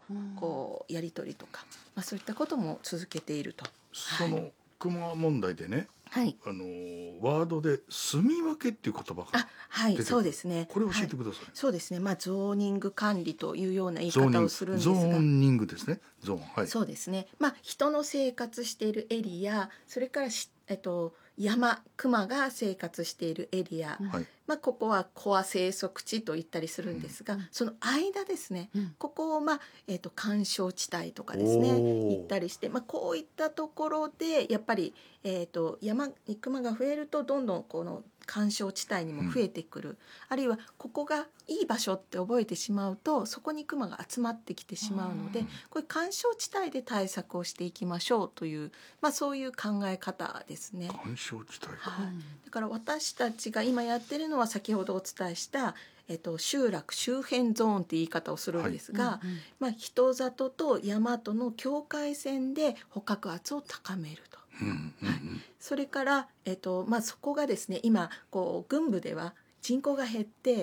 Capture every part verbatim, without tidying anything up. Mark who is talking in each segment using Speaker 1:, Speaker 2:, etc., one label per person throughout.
Speaker 1: こうやり取りとか、まあ、そういったことも続けていると。
Speaker 2: その熊問題でね、
Speaker 1: はい、
Speaker 2: あのワードで住み分けっていう言葉が
Speaker 1: あ、はい、そうですね。
Speaker 2: これを教えてください。
Speaker 1: はい、そうですね。まあゾーニング管理というような言い方をするんですが、
Speaker 2: ゾーニングですね。ゾーン、はい。
Speaker 1: そうですね。まあ人の生活しているエリア、それからしえっと山、熊が生活しているエリア、
Speaker 2: はい、
Speaker 1: まあ、ここはコア生息地と言ったりするんですが、うん、その間ですね、うん、ここを、まあえー、と緩衝地帯とかですね行ったりして、まあ、こういったところでやっぱり、えー、と山に熊が増えるとどんどんこの緩衝地帯にも増えてくる、うん、あるいはここがいい場所って覚えてしまうとそこに熊が集まってきてしまうので、うん、こういう緩衝地帯で対策をしていきましょうという、まあ、そういう考え方ですね。
Speaker 2: 緩衝地帯か、
Speaker 1: はい、だから私たちが今やってるのは先ほどお伝えした、えっと、集落周辺ゾーンって言い方をするんですが、はい、まあ、人里と山との境界線で捕獲圧を高めると。うんうんうん、はい、それから、えっとまあ、そこがですね今こう軍部では人口が減って、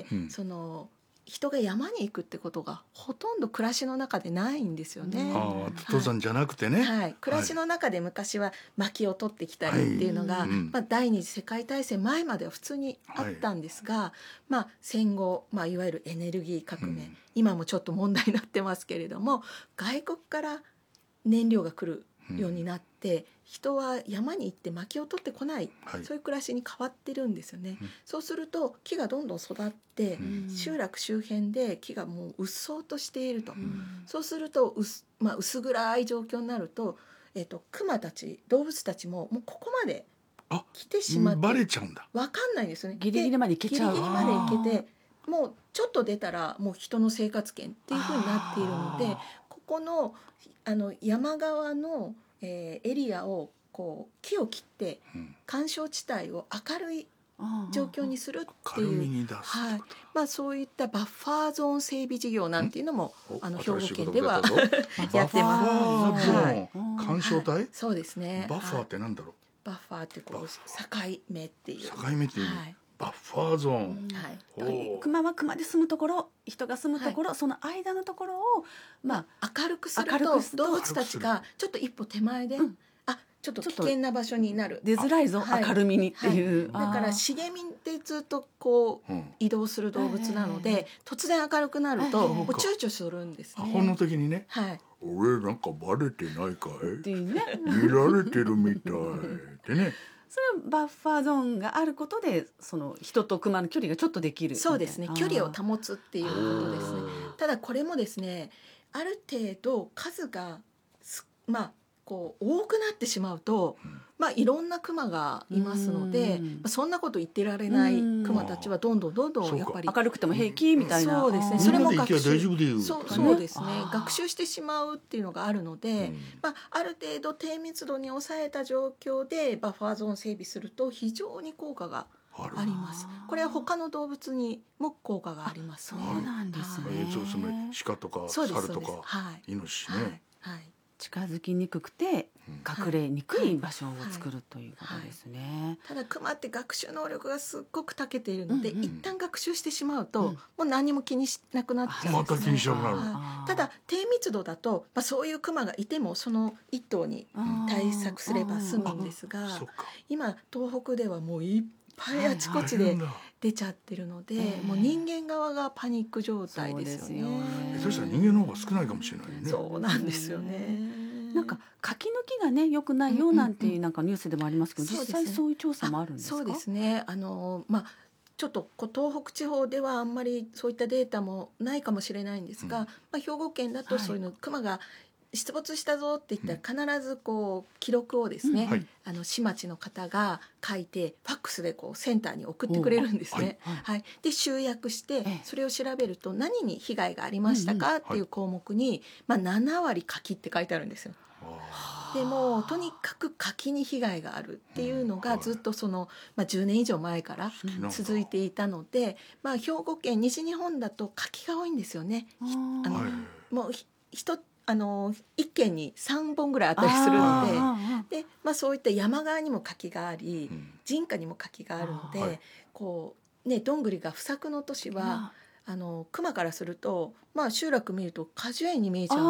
Speaker 1: うん、その人が山に行くってことがほとんど暮らしの中でないんですよね。
Speaker 2: あ、登山じゃなくてね、
Speaker 1: はいはい、暮らしの中で昔は薪を取ってきたりっていうのが、はい、まあ、第二次世界大戦前までは普通にあったんですが、はい、まあ、戦後、まあ、いわゆるエネルギー革命、うん、今もちょっと問題になってますけれども外国から燃料が来るようになって、うん、人は山に行って薪を取ってこない、はい、そういう暮らしに変わってるんですよね、うん、そうすると木がどんどん育って、うん、集落周辺で木がもううっそうとしていると、うん、そうすると薄、まあ、薄暗い状況になると、えーと、熊たち動物たちももうここまで来てしまって
Speaker 2: バレちゃうんだ、
Speaker 1: 分かんないですよね。
Speaker 3: ギリギリまで行けちゃう、
Speaker 1: ギリギリまで行けてもうちょっと出たらもう人の生活圏っていう風になっているのでここの、あの山側のえー、エリアをこう木を切って緩衝地帯を明るい状況にするっていう、はい、まあ、そういったバッファーゾーン整備事業なんていうのもあの兵庫県ではやってます。
Speaker 2: バッファーゾーン緩衝帯、はい、
Speaker 1: そうですね。
Speaker 2: バッファーってなんだろう、はい、
Speaker 1: バッファーってこう境目っていう
Speaker 2: 境目っていう、はい、バッファーゾーン、
Speaker 3: うん、はい、熊は熊で住むところ人が住むところ、はい、その間のところを、まあ、
Speaker 1: 明るくすると動物たちがちょっと一歩手前で、うん、あちょっと危険な場所になる、
Speaker 3: 出づらいぞ、はい、明るみにっていう、
Speaker 1: はい、だから茂みってずっとこう、うん、移動する動物なので、突然明るくなるともう躊躇するんですね。
Speaker 2: 本能的にね、
Speaker 1: はい、
Speaker 2: 俺なんかバレてないかいっていうね見られてるみたいってね
Speaker 3: それはバッファーゾーンがあることでその人と熊の距離がちょっとできる。
Speaker 1: そうですね、距離を保つっていうことですね。ただこれもですねある程度数がまあこう多くなってしまうと、うん、まあいろんなクマがいますので、まあ、そんなこと言ってられないクマたちはどんどんどんどんやっぱり
Speaker 3: 明るくても平気みたいな、
Speaker 1: そうですね、それも学習、
Speaker 2: そ
Speaker 1: う、そうですね、学習してしまうっていうのがあるので、うん、まあ、ある程度低密度に抑えた状況でバッファーゾーン整備すると非常に効果があります。これは他の動物にも効果がありますね。
Speaker 3: そうなんですね。
Speaker 2: 鹿とか猿とか、はい、イノシシね、
Speaker 1: はいはい、
Speaker 3: 近づきにくくて隠れにくい場所を作るということですね、はいはいはい、
Speaker 1: ただクマって学習能力がすっごく長けているので、うんうん、一旦学習してしまうと、うん、もう何も気にしなくなっちゃうんですね。
Speaker 2: また気にしなくなる、
Speaker 1: はい、ただ低密度だと、まあ、そういうクマがいてもその一頭に対策すれば済むんですが、今東北ではもういっぱいあちこちで出ちゃってるので、はいはい、もう人間側がパニック状態ですよね。
Speaker 2: そしたら人間の方が少ないかもしれないね。
Speaker 1: そうなんですよね。
Speaker 3: なんか柿の木がね良くないよなんていうなんかニュースでもありますけど、うんうんうん、実際そういう調査もあるんですか？
Speaker 1: そうですね。あのまあちょっと東北地方ではあんまりそういったデータもないかもしれないんですが、うん、まあ、兵庫県だとそういうの、はい、クマが出没したぞって言ったら必ずこう記録をですね、うんはい、あの市町の方が書いてファックスでこうセンターに送ってくれるんですね、はいはい、で集約してそれを調べると何に被害がありましたかっていう項目に、まあ、ななわり柿って書いてあるんですよ。でもとにかく柿に被害があるっていうのがずっとその、まあ、じゅうねん以上前から続いていたので、まあ、兵庫県西日本だと柿が多いんですよね。あのもう一あの一軒にさんぼんぐらいあったりするので、で、まあ、そういった山側にも柿があり、うん、人家にも柿があるので、はい、こうねどんぐりが不作の年はあの熊からすると、まあ、集落見ると果樹園に見えちゃう